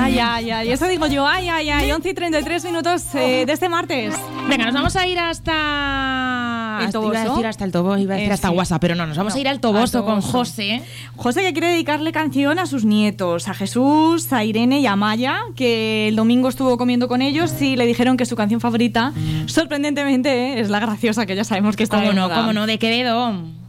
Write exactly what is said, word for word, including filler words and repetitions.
Ay, ay, ay, eso digo yo, ay, ay, ay, once y treinta y tres minutos eh, de este martes. Venga, nos vamos a ir hasta... ¿El Toboso? Iba a decir hasta el Toboso, iba a decir Eh, hasta sí. Guasa, pero no, nos vamos No, a ir al Toboso, al con Toboso. José. José, que quiere dedicarle canción a sus nietos, a Jesús, a Irene y a Maya, que el domingo estuvo comiendo con ellos y le dijeron que su canción favorita, sorprendentemente, eh, es la graciosa, que ya sabemos que está ¿Cómo de no? moda. ¿Cómo no? De Quevedo.